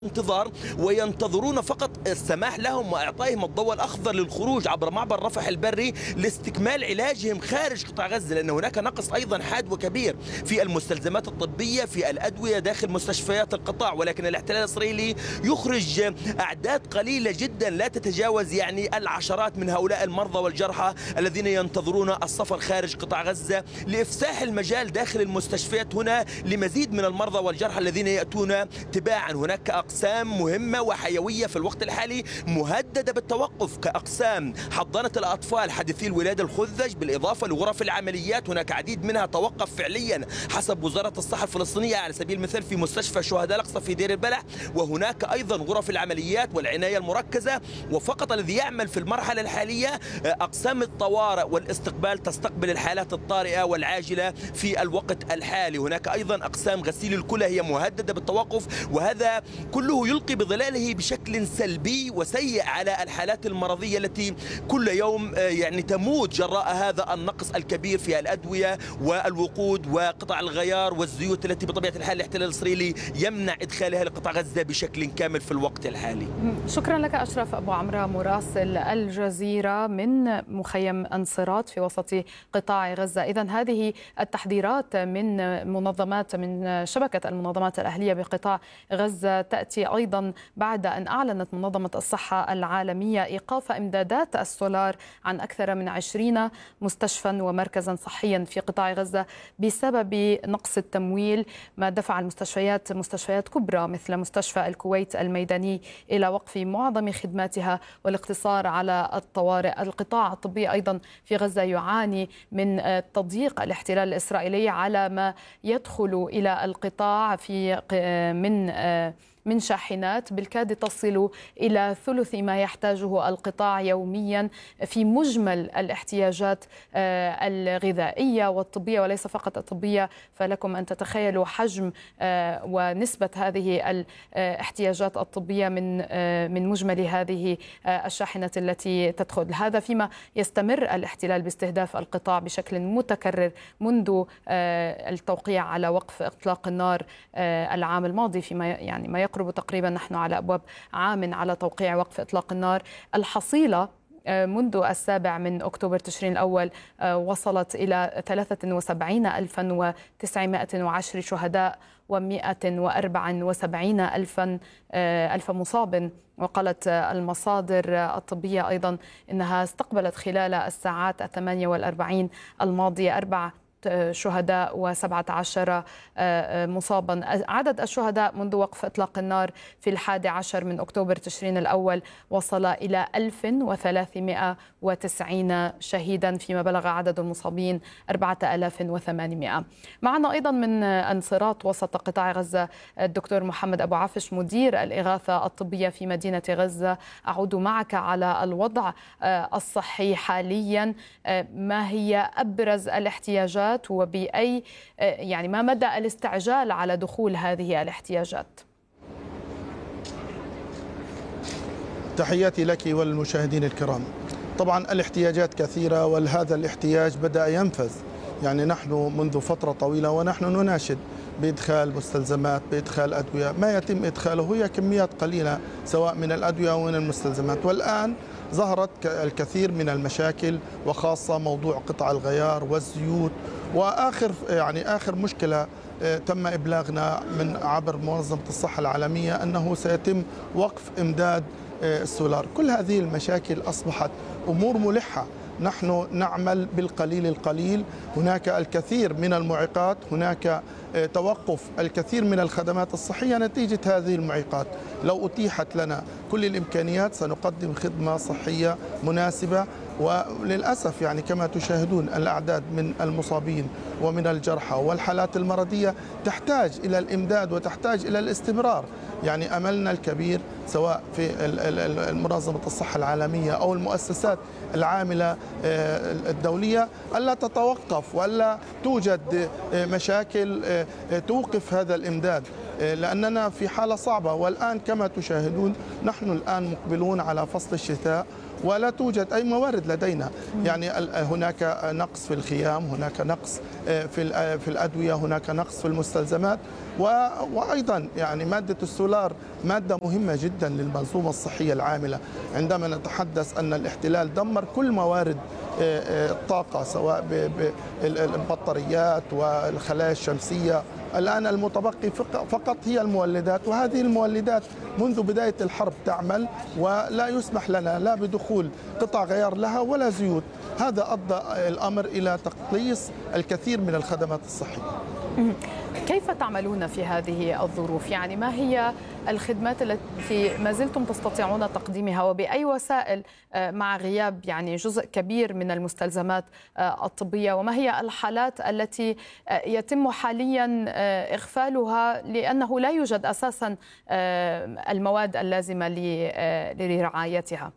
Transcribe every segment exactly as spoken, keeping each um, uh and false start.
انتظار وينتظرون فقط السماح لهم وإعطائهم الضوء الأخضر للخروج عبر معبر رفح البري لاستكمال علاجهم خارج قطاع غزة، لأن هناك نقص أيضا حاد وكبير في المستلزمات الطبية، في الأدوية داخل مستشفيات القطاع. ولكن الاحتلال الإسرائيلي يخرج أعداد قليلة جدا لا تتجاوز يعني العشرات من هؤلاء المرضى والجرحى الذين ينتظرون السفر خارج قطاع غزة لإفساح المجال داخل المستشفيات هنا لمزيد من المرضى والجرحى الذين يأتون تباعا. هناك أقسام مهمة وحيوية في الوقت الحالي مهددة بالتوقف كأقسام حضانة الأطفال حديثي الولادة الخذج، بالإضافة لغرف العمليات هناك عديد منها توقف فعليا حسب وزارة الصحة الفلسطينية، على سبيل المثال في مستشفى شهداء الأقصى في دير البلح. وهناك أيضا غرف العمليات والعناية المركزة، وفقط الذي يعمل في المرحلة الحالية أقسام الطوارئ والاستقبال تستقبل الحالات الطارئة والعاجلة في الوقت الحالي. هناك أيضا أقسام غسيل الكلى هي مهددة بالتوقف، وهذا كله يلقي بظلاله بشكل سلبي وسيء على الحالات المرضية التي كل يوم يعني تموت جراء هذا النقص الكبير في الأدوية والوقود وقطع الغيار والزيوت التي بطبيعة الحال الاحتلال الإسرائيلي يمنع إدخالها لقطاع غزة بشكل كامل في الوقت الحالي. شكرا لك أشرف أبو عمرة مراسل الجزيرة من مخيم أنصرات في وسط قطاع غزة. إذن هذه التحذيرات من منظمات من شبكة المنظمات الأهلية بقطاع غزة تأتي أيضا بعد أن أعلنت منظمة الصحة العالمية إيقاف إمدادات السولار عن أكثر من عشرين مستشفى ومركزا صحيا في قطاع غزة بسبب نقص التمويل، ما دفع المستشفيات مستشفيات كبرى مثل مستشفى الكويت الميداني إلى وقف معظم خدماتها والاقتصار على الطوارئ. القطاع الطبي أيضا في غزة يعاني من تضييق الاحتلال الإسرائيلي على ما يدخل إلى القطاع في من من شاحنات بالكاد تصل إلى ثلث ما يحتاجه القطاع يوميا في مجمل الاحتياجات الغذائية والطبية، وليس فقط الطبية. فلكم أن تتخيلوا حجم ونسبة هذه الاحتياجات الطبية من من مجمل هذه الشاحنات التي تدخل. هذا فيما يستمر الاحتلال باستهداف القطاع بشكل متكرر منذ التوقيع على وقف إطلاق النار العام الماضي، فيما يعني ما يقرب تقريبا نحن على أبواب عام على توقيع وقف إطلاق النار. الحصيلة منذ السابع من أكتوبر تشرين الأول وصلت إلى ثلاثة وسبعين ألفا وتسعمائة وعشرة شهداء ومائة وأربعة وسبعين ألفا ألف مصاب. وقالت المصادر الطبية أيضا إنها استقبلت خلال الساعات الثمانية والأربعين الماضية أربعة شهداء وسبعة عشر مصابا. عدد الشهداء منذ وقف إطلاق النار في الحادي عشر من أكتوبر تشرين الأول وصل إلى ألف وثلاثمائة وتسعين شهيدا، فيما بلغ عدد المصابين أربعة آلاف وثمانمائة. معنا أيضا من أنصرات وسط قطاع غزة الدكتور محمد أبو عفش مدير الإغاثة الطبية في مدينة غزة. أعود معك على الوضع الصحي حاليا، ما هي أبرز الاحتياجات وبأي يعني ما مدى الاستعجال على دخول هذه الاحتياجات؟ تحياتي لك والمشاهدين الكرام. طبعا الاحتياجات كثيرة، وهذا الاحتياج بدأ ينفذ. يعني نحن منذ فترة طويلة ونحن نناشد بإدخال مستلزمات، بإدخال أدوية. ما يتم إدخاله هي كميات قليلة سواء من الأدوية أو من المستلزمات، والآن ظهرت الكثير من المشاكل، وخاصة موضوع قطع الغيار والزيوت. وآخر يعني آخر مشكلة تم إبلاغنا من عبر منظمة الصحة العالمية أنه سيتم وقف إمداد السولار. كل هذه المشاكل أصبحت أمور ملحة. نحن نعمل بالقليل القليل، هناك الكثير من المعيقات، هناك توقف الكثير من الخدمات الصحية نتيجة هذه المعيقات. لو أتيحت لنا كل الإمكانيات سنقدم خدمة صحية مناسبة. وللأسف يعني كما تشاهدون الأعداد من المصابين ومن الجرحى والحالات المرضية تحتاج إلى الإمداد وتحتاج إلى الاستمرار. يعني أملنا الكبير سواء في منظمة الصحة العالمية أو المؤسسات العاملة الدولية ألا تتوقف وألا توجد مشاكل توقف هذا الإمداد، لأننا في حالة صعبة. والآن كما تشاهدون نحن الآن مقبلون على فصل الشتاء ولا توجد أي موارد لدينا، يعني هناك نقص في الخيام، هناك نقص في في الأدوية، هناك نقص في المستلزمات، وأيضا يعني مادة السولار مادة مهمة جدا للمنظومة الصحية العاملة. عندما نتحدث أن الاحتلال دمر كل موارد الطاقة سواء بالبطاريات والخلايا الشمسية، الآن المتبقي فقط هي المولدات، وهذه المولدات منذ بداية الحرب تعمل ولا يسمح لنا لا بدخول قطع غيار لها ولا زيوت. هذا أدى الأمر إلى تقليص الكثير من الخدمات الصحية. كيف تعملون في هذه الظروف؟ يعني ما هي الخدمات التي ما زلتم تستطيعون تقديمها وبأي وسائل مع غياب يعني جزء كبير من المستلزمات الطبية؟ وما هي الحالات التي يتم حاليا إغفالها لأنه لا يوجد أساسا المواد اللازمة لرعايتها؟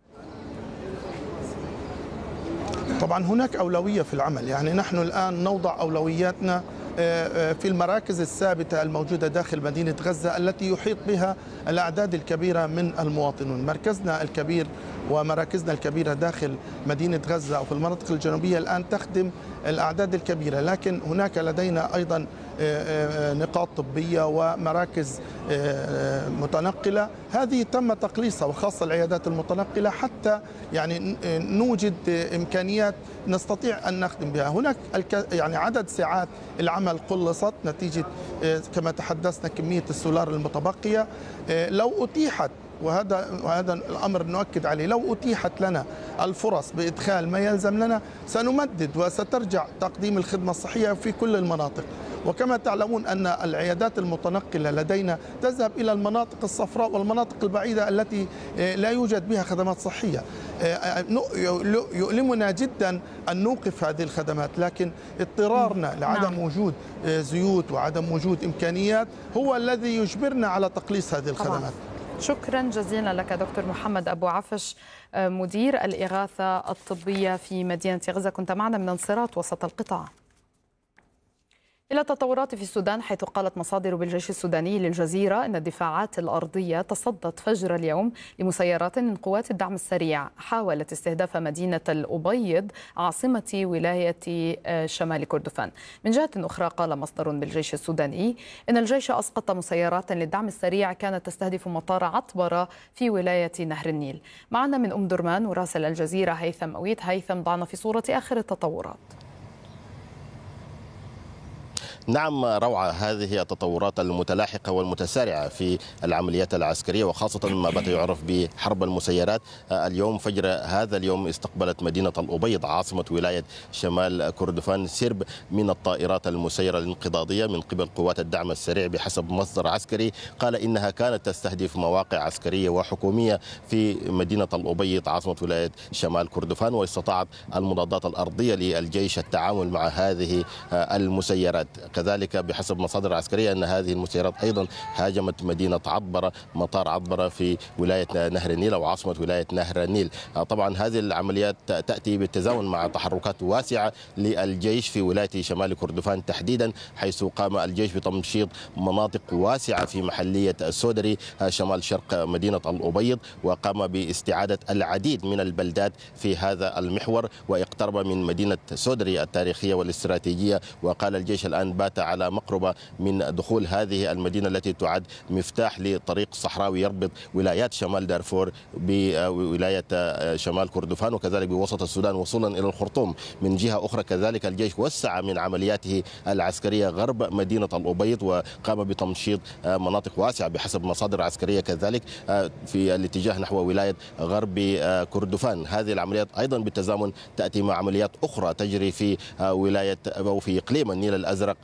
طبعا هناك أولوية في العمل، يعني نحن الآن نوضع أولوياتنا في المراكز الثابتة الموجودة داخل مدينة غزة التي يحيط بها الأعداد الكبيرة من المواطنون. مركزنا الكبير ومراكزنا الكبيرة داخل مدينة غزة أو في المناطق الجنوبية الآن تخدم الأعداد الكبيرة، لكن هناك لدينا أيضا نقاط طبية ومراكز متنقلة، هذه تم تقليصها وخاصة العيادات المتنقلة حتى يعني نوجد إمكانيات نستطيع أن نخدم بها. هناك يعني عدد ساعات العمل قلصت نتيجة كما تحدثنا كمية السولار المتبقية. لو أتيحت وهذا وهذا الامر نؤكد عليه، لو اتيحت لنا الفرص بادخال ما يلزم لنا سنمدد وسترجع تقديم الخدمه الصحيه في كل المناطق. وكما تعلمون ان العيادات المتنقله لدينا تذهب الى المناطق الصفراء والمناطق البعيده التي لا يوجد بها خدمات صحيه. يؤلمنا جدا ان نوقف هذه الخدمات، لكن اضطرارنا لعدم وجود زيوت وعدم وجود امكانيات هو الذي يجبرنا على تقليص هذه الخدمات. شكرا جزيلا لك دكتور محمد أبو عفش، مدير الإغاثة الطبية في مدينة غزة، كنت معنا من انصراط وسط القطاع. إلى التطورات في السودان، حيث قالت مصادر بالجيش السوداني للجزيرة أن الدفاعات الأرضية تصدت فجر اليوم لمسيرات من قوات الدعم السريع حاولت استهداف مدينة الأبيض عاصمة ولاية شمال كردفان. من جهة أخرى قال مصدر بالجيش السوداني أن الجيش أسقط مسيرات للدعم السريع كانت تستهدف مطار عطبرة في ولاية نهر النيل. معنا من أم درمان مراسل الجزيرة هيثم أويت. هيثم، ضعنا في صورة آخر التطورات. نعم روعة، هذه التطورات المتلاحقة والمتسارعة في العمليات العسكرية وخاصة ما بات يعرف بحرب المسيرات. اليوم فجر هذا اليوم استقبلت مدينة الأبيض عاصمة ولاية شمال كردفان سرب من الطائرات المسيرة الانقضاضية من قبل قوات الدعم السريع بحسب مصدر عسكري قال إنها كانت تستهدف مواقع عسكرية وحكومية في مدينة الأبيض عاصمة ولاية شمال كردفان، واستطاعت المضادات الأرضية للجيش التعامل مع هذه المسيرات. كذلك بحسب مصادر عسكرية أن هذه المسيرات أيضا هاجمت مدينة عطبرة، مطار عطبرة في ولاية نهر النيل أو عاصمة ولاية نهر النيل. طبعا هذه العمليات تأتي بالتزامن مع تحركات واسعة للجيش في ولاية شمال كردفان تحديدا، حيث قام الجيش بتمشيط مناطق واسعة في محلية السودري شمال شرق مدينة الأبيض، وقام باستعادة العديد من البلدات في هذا المحور واقترب من مدينة سودري التاريخية والاستراتيجية. وقال الجيش الآن بات على مقربة من دخول هذه المدينة التي تعد مفتاح لطريق صحراوي يربط ولايات شمال دارفور بولاية شمال كردفان وكذلك بوسط السودان وصولا إلى الخرطوم. من جهة أخرى كذلك الجيش وسع من عملياته العسكرية غرب مدينة الأبيض وقام بتمشيط مناطق واسعة بحسب مصادر عسكرية كذلك في الاتجاه نحو ولاية غرب كردفان. هذه العمليات أيضا بالتزامن تأتي مع عمليات أخرى تجري في ولاية أو في إقليم النيل الأزرق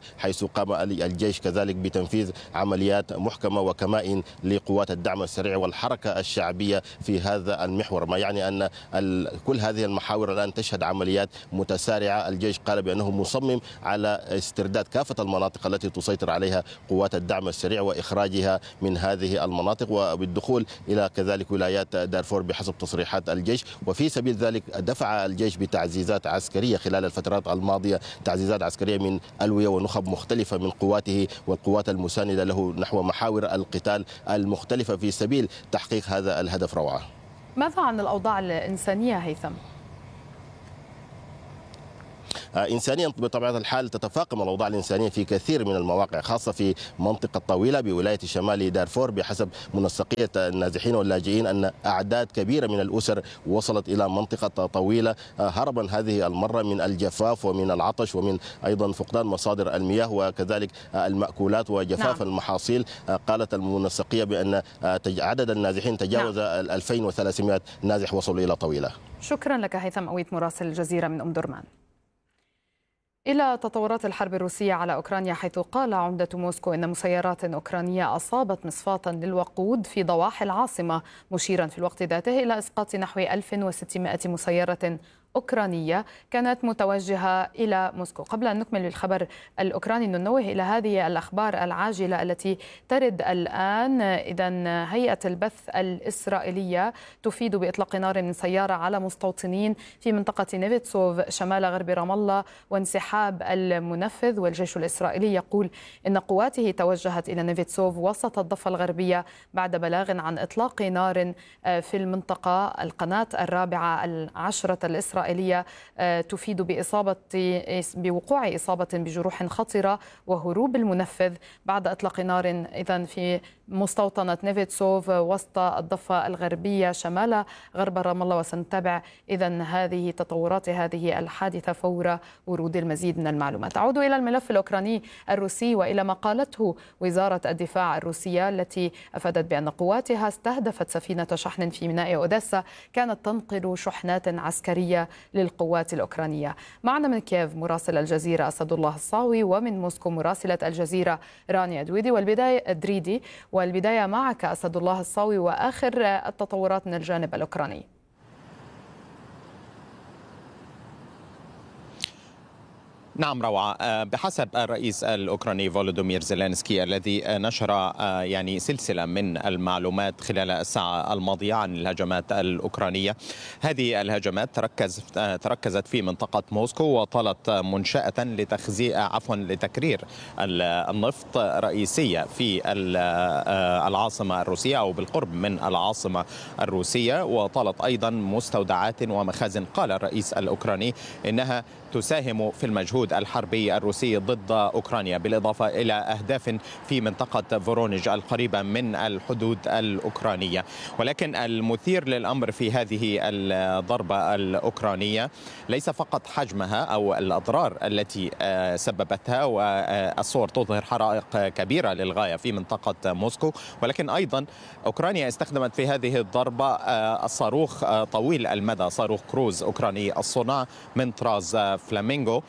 حيث قام الجيش كذلك بتنفيذ عمليات محكمة وكمائن لقوات الدعم السريع والحركة الشعبية في هذا المحور، ما يعني أن كل هذه المحاور الآن تشهد عمليات متسارعة. الجيش قال بأنه مصمم على استرداد كافة المناطق التي تسيطر عليها قوات الدعم السريع وإخراجها من هذه المناطق وبالدخول إلى كذلك ولايات دارفور بحسب تصريحات الجيش. وفي سبيل ذلك دفع الجيش بتعزيزات عسكرية خلال الفترات الماضية، تعزيزات عسكرية من ألوية ونخب مختلفة من قواته والقوات المساندة له نحو محاور القتال المختلفة في سبيل تحقيق هذا الهدف. روعة، ماذا عن الأوضاع الإنسانية هيثم؟ إنسانيا بطبيعة الحال تتفاقم الأوضاع الإنسانية في كثير من المواقع، خاصة في منطقة طويلة بولاية شمال دارفور. بحسب منسقية النازحين واللاجئين أن أعداد كبيرة من الأسر وصلت إلى منطقة طويلة هربا هذه المرة من الجفاف ومن العطش ومن أيضا فقدان مصادر المياه وكذلك المأكولات وجفاف نعم. المحاصيل. قالت المنسقية بأن عدد النازحين تجاوز نعم. ألفين وثلاثمائة نازح وصلوا إلى طويلة. شكرا لك هيثم أويت مراسل الجزيرة من أم درمان. إلى تطورات الحرب الروسية على أوكرانيا، حيث قال عمدة موسكو إن مسيرات أوكرانية أصابت مصفاة للوقود في ضواحي العاصمة، مشيرا في الوقت ذاته إلى إسقاط نحو ألف وستمائة مسيرة أوكرانية كانت متوجهة إلى موسكو. قبل أن نكمل الخبر الأوكراني ننوه إلى هذه الأخبار العاجلة التي ترد الآن. إذن هيئة البث الإسرائيلية تفيد بإطلاق نار من سيارة على مستوطنين في منطقة نيفيتسوف شمال غرب رام الله وانسحاب المنفذ. والجيش الإسرائيلي يقول إن قواته توجهت إلى نيفيتسوف وسط الضفة الغربية بعد بلاغ عن إطلاق نار في المنطقة. القناة الرابعة العشرة الإسرائيلية الإسرائيلية تفيد بإصابة بوقوع إصابة بجروح خطرة وهروب المنفذ بعد إطلاق نار إذن في مستوطنة نيفيتسوف وسط الضفة الغربية شمال غرب رام الله. وسنتابع إذن هذه تطورات هذه الحادثة فور ورود المزيد من المعلومات. أعود إلى الملف الأوكراني الروسي وإلى ما قالته وزارة الدفاع الروسية التي أفادت بأن قواتها استهدفت سفينة شحن في ميناء أوديسا كانت تنقل شحنات عسكرية للقوات الأوكرانية. معنا من كييف مراسل الجزيرة أسد الله الصاوي، ومن موسكو مراسلة الجزيرة رانيا دويدي. والبداية دريدي والبداية معك أسد الله الصاوي وآخر التطورات من الجانب الأوكراني. نعم روعة، بحسب الرئيس الأوكراني فولودومير زيلينسكي الذي نشر يعني سلسلة من المعلومات خلال الساعة الماضية عن الهجمات الأوكرانية. هذه الهجمات تركز تركزت في منطقة موسكو وطالت منشأة لتخزين عفوا لتكرير النفط رئيسية في العاصمة الروسية أو بالقرب من العاصمة الروسية، وطالت أيضا مستودعات ومخازن. قال الرئيس الأوكراني إنها تساهم في المجهود الحربي الروسي ضد أوكرانيا، بالإضافة إلى أهداف في منطقة فورونيج القريبة من الحدود الأوكرانية. ولكن المثير للأمر في هذه الضربة الأوكرانية ليس فقط حجمها أو الأضرار التي سببتها، والصور تظهر حرائق كبيرة للغاية في منطقة موسكو، ولكن أيضا أوكرانيا استخدمت في هذه الضربة الصاروخ طويل المدى، صاروخ كروز أوكراني الصنع من طراز فلامينغو،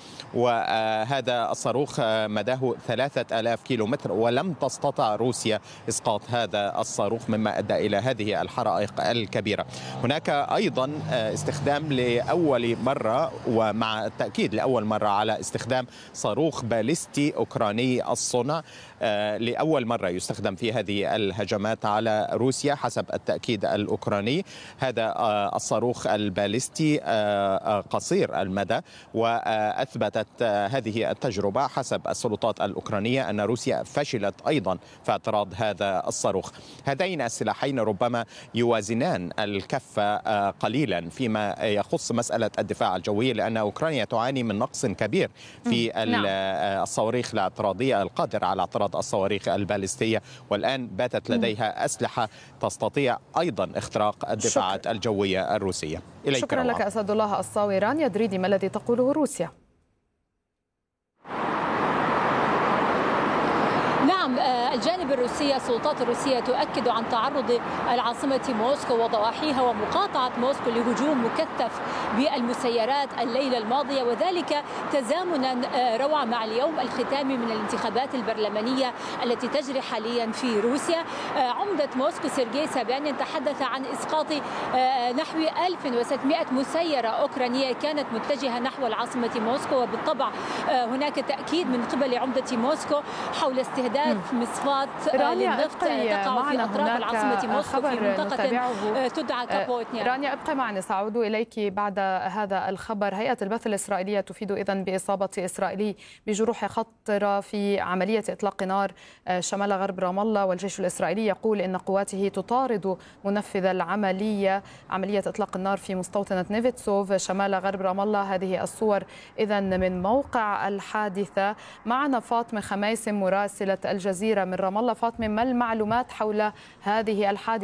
وهذا الصاروخ مداه ثلاثة آلاف كيلومتر، ولم تستطع روسيا إسقاط هذا الصاروخ مما أدى إلى هذه الحرائق الكبيرة. هناك أيضا استخدام لأول مرة، ومع التأكيد لأول مرة، على استخدام صاروخ باليستي أوكراني الصنع لأول مرة يستخدم في هذه الهجمات على روسيا حسب التأكيد الأوكراني. هذا الصاروخ الباليستي قصير المدى، وأثبتت هذه التجربة حسب السلطات الأوكرانية أن روسيا فشلت أيضا في اعتراض هذا الصاروخ. هذين السلاحين ربما يوازنان الكفة قليلا فيما يخص مسألة الدفاع الجوي، لأن أوكرانيا تعاني من نقص كبير في الصواريخ الاعتراضية القادرة على اعتراض الصواريخ الباليستية، والآن باتت لديها أسلحة تستطيع أيضا اختراق الدفاعات شكرا. الجوية الروسية. إليك شكرا روعة. لك أسد الله الصاوي. رانيا دريدي، ما الذي تقوله روسيا؟ نعم، الجانب الروسي السلطات الروسية تؤكد عن تعرض العاصمة موسكو وضواحيها ومقاطعة موسكو لهجوم مكثف بالمسيرات الليلة الماضية، وذلك تزامنا روعة مع اليوم الختامي من الانتخابات البرلمانية التي تجري حاليا في روسيا. عمدة موسكو سيرجي سابيانين تحدث عن إسقاط نحو ألف وستمائة مسيرة أوكرانية كانت متجهة نحو العاصمة موسكو، وبالطبع هناك تأكيد من قبل عمدة موسكو حول استهداف مصفات للنفط تقع في أطراف العاصمة موسكو في منطقة تدعى كابوتنيا. رانيا ابقي معنا، سأعود إليك بعد هذا الخبر. هيئة البث الإسرائيلية تفيد إذن بإصابة إسرائيلي بجروح خطرة في عملية إطلاق نار شمال غرب رام الله، والجيش الإسرائيلي يقول إن قواته تطارد منفذ العملية عملية إطلاق النار في مستوطنة نيفيتسوف شمال غرب رام الله. هذه الصور إذن من موقع الحادثة. معنا فاطمة خميس مراسلة الجزيرة من رام الله. فاطمة، ما المعلومات حول هذه الحادثة؟